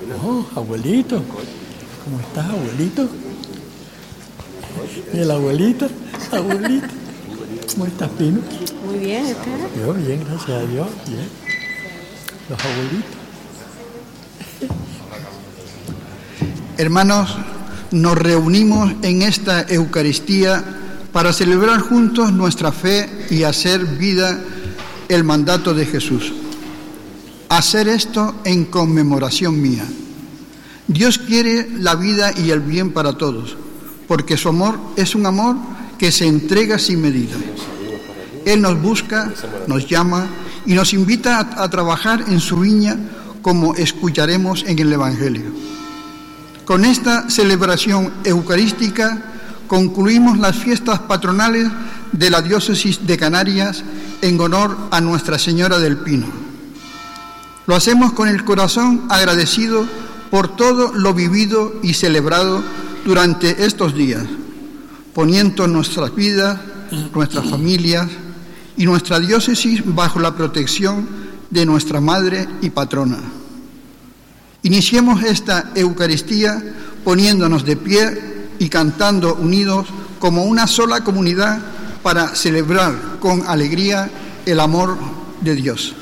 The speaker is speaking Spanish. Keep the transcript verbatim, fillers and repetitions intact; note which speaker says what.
Speaker 1: Oh, abuelito. ¿Cómo estás, abuelito? ¿Y el abuelito? Abuelito. ¿Cómo estás, Pino?
Speaker 2: Muy bien, Esther.
Speaker 1: Yo bien, gracias a Dios. Bien. Los abuelitos.
Speaker 3: Hermanos, nos reunimos en esta Eucaristía para celebrar juntos nuestra fe y hacer vida el mandato de Jesús. Hacer esto en conmemoración mía. Dios quiere la vida y el bien para todos, porque su amor es un amor que se entrega sin medida. Él nos busca, nos llama y nos invita a, a trabajar en su viña, como escucharemos en el Evangelio. Con esta celebración eucarística concluimos las fiestas patronales de la diócesis de Canarias en honor a Nuestra Señora del Pino. Lo hacemos con el corazón agradecido por todo lo vivido y celebrado durante estos días, poniendo nuestras vidas, nuestras familias y nuestra diócesis bajo la protección de nuestra Madre y Patrona. Iniciemos esta Eucaristía poniéndonos de pie y cantando unidos como una sola comunidad para celebrar con alegría el amor de Dios.